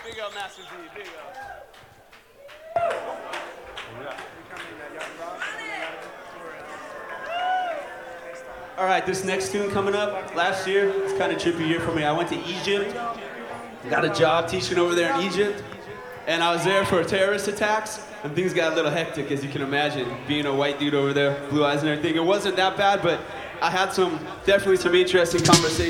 Big up, Master D. Big up. All right, this next tune coming up. Last year, it's kind of a trippy year for me. I went to Egypt, got a job teaching over there in Egypt, and I was there for terrorist attacks, and things got a little hectic, as you can imagine, being a white dude over there, blue eyes and everything. It wasn't that bad, but I had definitely some interesting conversations.